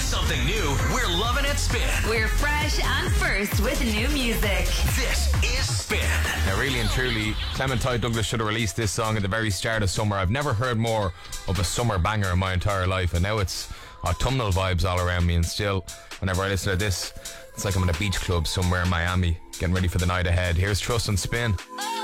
Something new, we're loving it Spin. We're fresh and first with new music. This is Spin. Now, really and truly, Clementine Douglas should have released this song at the very start of summer. I've never heard more of a summer banger in my entire life, and now it's autumnal vibes all around me, and still, whenever I listen to this, it's like I'm in a beach club somewhere in Miami, getting ready for the night ahead. Here's Trust and Spin.